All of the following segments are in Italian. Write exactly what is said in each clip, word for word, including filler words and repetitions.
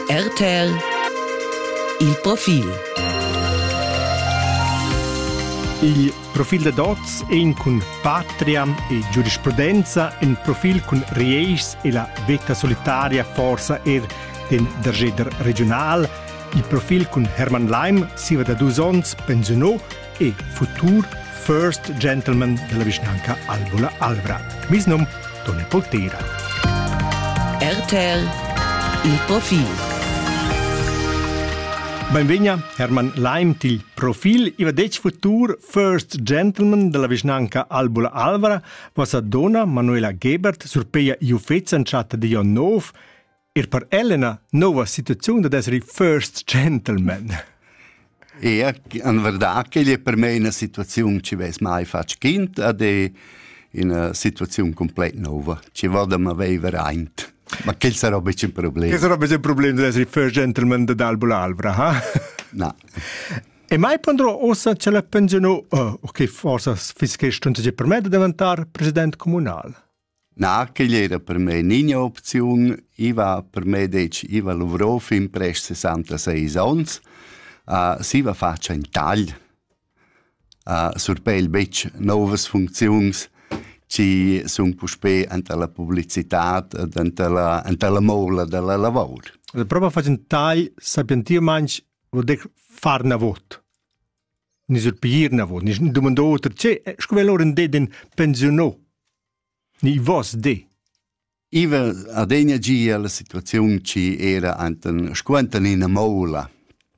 R T L Il profil. Il profil da dots ein cun patria e giurisprudenza, un profil cun rieirs e la veta solitaria forza er den dergeder regional, il profil cun Hermann Laim siva da dus ons pensionò e futur first gentleman della vicinanca Albula Alvrat. Mis nom Tone Poltera. R T L Il profil. Benvegna Hermann Laim til profil i vadec futur first gentleman della vicinanca Albula Alvara, vossa donna Manuela Gebert surpeia iufezza in chatta di Jon Nov, er per Elena nova situazione da essere first gentleman. Ja, in verdad che è per me una situazione ci ves mai fatto kind, ed è una situazione completa nuova. Ci vado ma aveva reint. Ma che sarà un problema? Che sarà un problema di essere first gentleman dell'Albula Alvara, eh? No. E mai quando ossa ce la pensionò, uh, ok, forse fische stunde per me di diventare presidente comunale? No, che era per me ninguna opzione. Io va per me, dice, io lavorò fin presto sessantasei anni. Uh, si va faccia in taglio. Uh, sur pel bec nuove funzioni ci sono puspe ante la pubblicità ed ante la, ante la mola della lavoro. La proprio faccia in taglio, sappiamo dire manch, vuol dire fare una vot. Ni surpigir una vot, ni domandò oltre, c'è, scuve loro in de den pensionò. Ni vos de. Iva ad ena gia la situazione ci era ante squanten in a mola.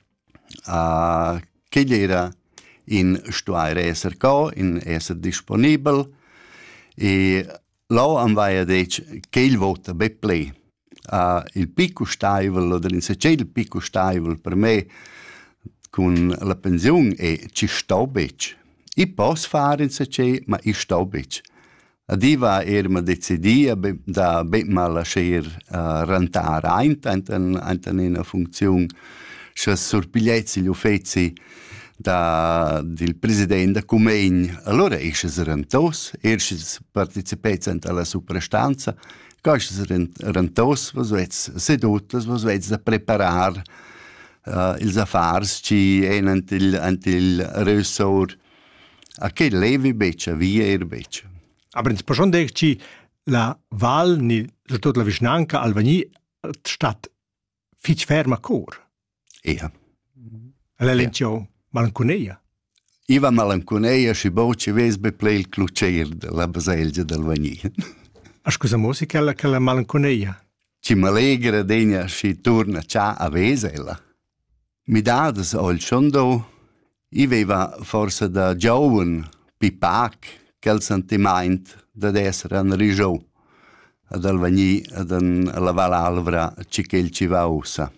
Uh, che era in stuare esser co, in esser disponibile, e là anvaia dec che il vota be ple. Uh, il picco staivel, o in se c'è il picco staivel per me con la pensione e ci sto bec. I posso fare in se c'è, ma i sto bec. Ad iva erma decidia be, da be ma lasciar uh, rentare ein, anten, anten in una funzione se sorpigliezzi gli uffizi da, del presidente Comegni. Allora esce rentos, esce partecipezza alla suprastanza, esce rentos, vos vets sedutas, vos vets da preparar uh, ils affars ci en ant il, ant il resort a che levi beccia, via er beccia. Aber in Spashon dirci la Val, ni soprattutto la vicinanca Alvagni, stat fitch ferma cor. Ja. Alla lenciò Malancuneia. Iva Malancuneia si boci ves beple il clucer della baselgia del Vagni. A scusa musica alla che la Malancuneia. Ci malegra degna si torna cià a vesela. Mi dades ol schondo, iveva forse da giovane pipac quel sentiment da essere an rigiò ad Alvagni ad alla Val Alvra ci che il ci va ossa.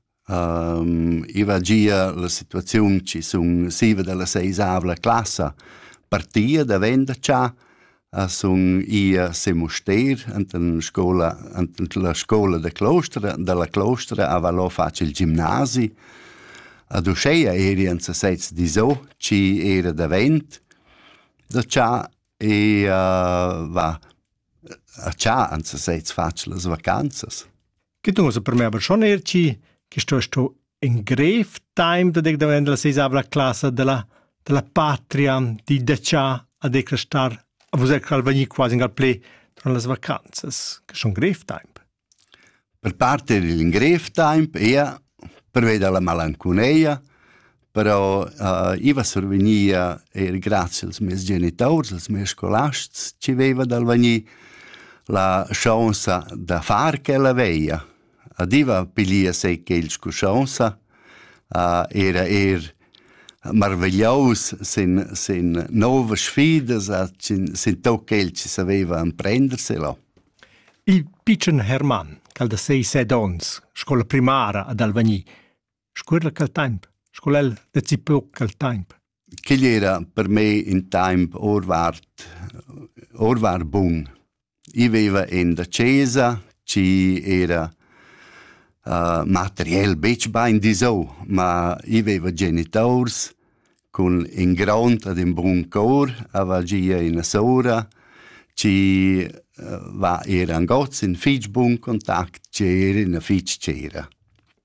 Um, iva gia la situazione ci son siva della seisavla classa partia da venda cià a son ia se moster anten scola anten la scola de clostra della clostra avalo face il gimnasi ad usceia erian se sets di so ci era da vent da cià e uh, va a cià an se sets face las vacanzas. Che tu per me aber schon erci che sto sto in grave time da da vende la seisavla classe della della patria di decia a de star a vos Alvagni quasi in ple tra le vacanze che sono grave time. Per parte del grave time e per vedere la Malancuneia, però uh, iva sorvenia e grazie als miei genitori, als miei scolastici ci aveva da Alvagni la chance da far che la veia. Adiva pilia sei che il scuscianza uh, era er maraviglios sin sin nuove sfide sin sin tocca il ci sapeva imprenderselo. Il piccin Hermann, cal da sei sed ons, scola primara ad Alvagni, scuola cal temp, scola el de zipo cal temp. Che era per me in temp orvart orvar bun. I veva in da chiesa ci era Uh, materiel bec bain di so, ma i aveva genitors con in grond ad in bun cor, ava gia in sora, ci uh, va era an gots in fich bun contact, c'era in a fich c'era.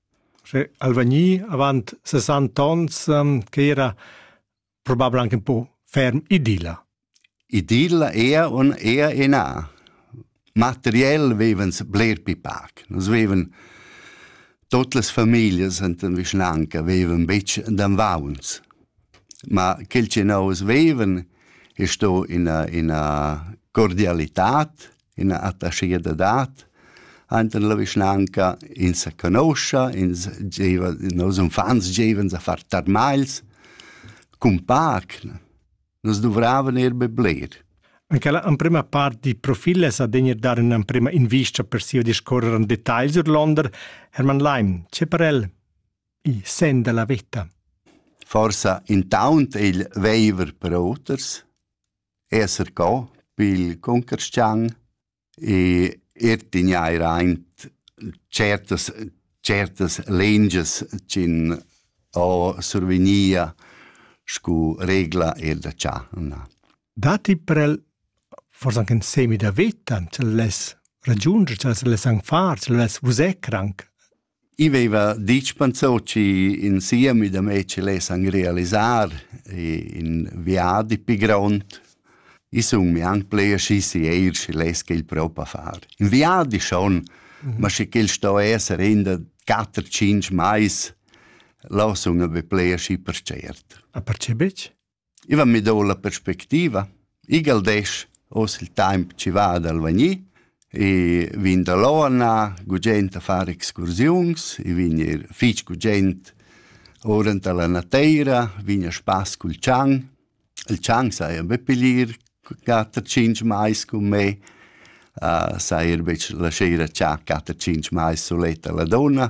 Alvagni, avant sessanta ans, um, che era probabilmente anche un po' ferm idilla. Idilla era un era e na. Materiell vevens bler pipac. Nos veven tutte le famiglie in Vischnanca veven bec d'anvauns. Ma quel che nos veven è sto in a, in a cordialitat, in a attachiedat, anten la Vischnanca in sa conoscia, in geva, nos infants gevens a far tarmails, cum pac, nos dovraven er bebler. Anche la in prima parte di profile sa degner dare una prima invista per sia discorrere in dettagli sur Londra. Hermann Leim, c'è per el i sen della vetta? Forse intaunt il veiver per oters, esser co, pil conkerstjang, e er tignai reint certes, certes lenges cin o survenia scu regla er da cia. Dati per el forse anche un semi da vetta, ce l'es raggiungere, ce l'es anche fare, ce l'es usare crank. I veva dic pensò ci insieme da me ce l'es anche realisar in viadi pigront. I sun mi anche plea scisi eir ci l'es che il proprio far. In viadi schon, mm-hmm. ma se quel sto esser in da quattro cinque mais, la sun be plea sci per cert. A per ce bec? I va mi do la perspectiva. I galdesch os il tempo ci va ad Alvagni, e vin da lona, gugent a fare excursions, e vin er fic gugent orant alla nateira, vin a spas cul Chang. Il Chang sai a bepelir quattro cinque mais con me, uh, sai er bec la scera cia quattro cinque mais soletta la donna,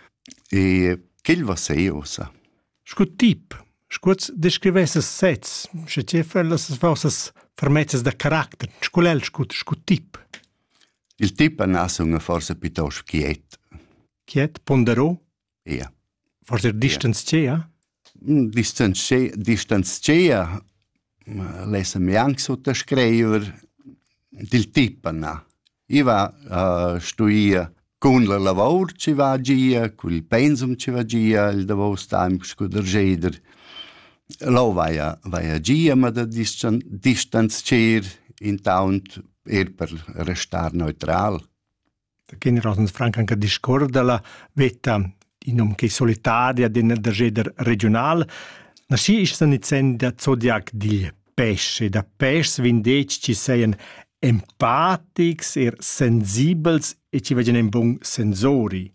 e ch'il va sei osa. Scut tip, scut descrivesses sets, se c'è fellas vossas fermezzas da carattere, sculel scut, scut tip. Il tip è una forse piuttosto quiet. Quiet, ponderò? Ja. Forse distanzia? Distanzia, distanzia, lesa mi anche sottoscrivere del tip. Io va uh, studia con la lavoro ci va a gia, con il pensum ci va a gia, il lavoro stampo scudergeder. Lo vai a, vai a gia, ma da distan- distanziare intanto er per restar neutral. Da kenne Rosens Frank anche discorre della vetta in um che solitaria den dergeder regional. Na si is san nicenda zodiac di pesce, da pesce vindec ci seien empatics er sensibels e ci vegen en bon sensori.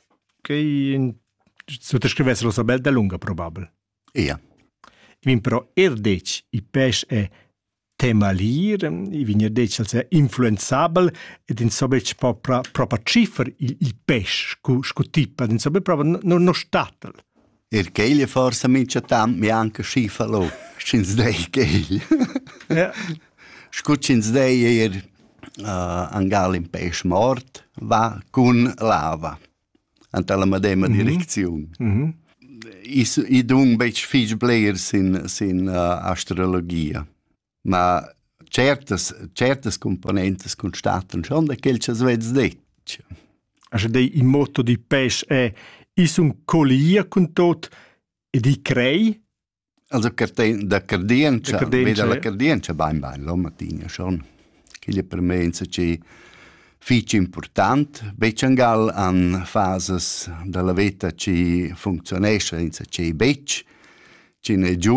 Che sottoscrivessero so bel da lunga probabel. Ja. Vin però er dec i pesce è temalir, i vigner dec als influenzabel ed in sobec propria propria cifra il, il pesce scu, scu tipa, in sobec propria no, no statel. Er keile forse mince tam mi anche scifalo, cins dei keile. Ja. Scu cins dei er uh, angal in pesce mort va con lava. Anta la medema mm-hmm. direzione. Mm-hmm. I, i dung bec fisch bleier sin, sin uh, astrologia. Ma certes, certes componentes constatan schon da quel che svez detg. Also dei il motto di pesce è i sun colia con tot e di crei? Also carten, da cardienza, Da cardienza, veda la ja. cardienza bain bain la mattina schon. Che per me insa ci fici important, becangal an fases della vita ci funzionesce insa ci bec, ci ne giù,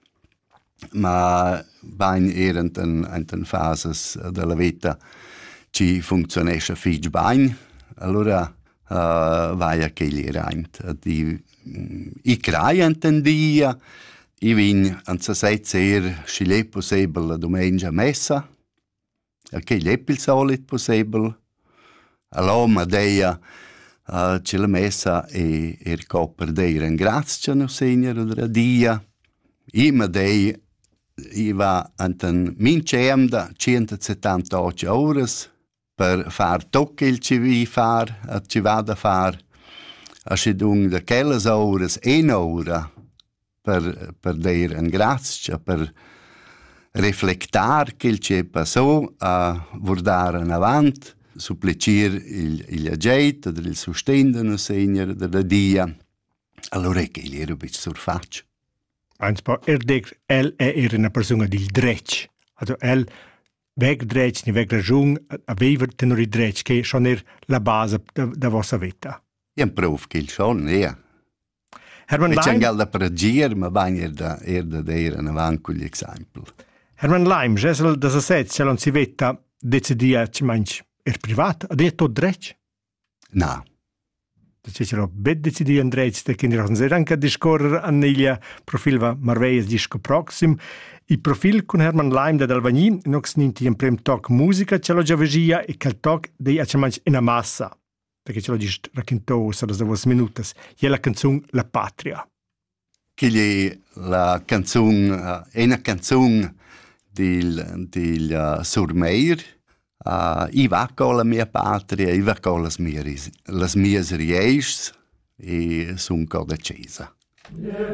ma bain erant en, en fases della vita ci funzionesce fici bain, allora uh, vai a che gli reint. I, I crai enten dia, I vin an sa setze er scile possibile la domenica messa, a che gli è il solito possibile, all'oma deia uh, c'è la messa e er copper dei ringrazia no signor odra dia, I ma dei I va anten mincemda centosettantotto ore per far tot il ci vi far, a ci vada far, a si dung da quelle ore en ora per, per dir ringrazia, per reflectar che il ci passò a guardare in avanti, supplicir il, il ageit, del il sustain de no segner, de la dia. Allora è che gli era un po' surfaccio. Eins pa, er dec, el era una persona del dretg. Also, el, weg dretg, ni weg ragiun, aveva tenor il dretg, che schon er la base da, da vostra vita. È un proof che il schon, ja. Herman E c'è Leim, anche da pregir, ma bagn er da, er da dire un avanti con gli esempi. Herman Leim, Gesel diciassette, se non si veta, decidia, ci manch, er privat, ad è tot dretg. No. C'è c'era bet decidia in dretg, da che non si anche a discorrere a neglia profil va marveies disco proxim. Il profil con Herman Leim da Dalvagni, nox ninti in prem toc musica, ce l'ho già vegia e quel toc dei a ci manch in a massa. Perché ce l'ho già raccontato, se da vos minutas, e la canzone La Patria. Che la canzone, è una canzone del, del uh, Surmeir. Uh, I va con la mia patria, I va con le mie, les mie rieis e sono con la Cesa.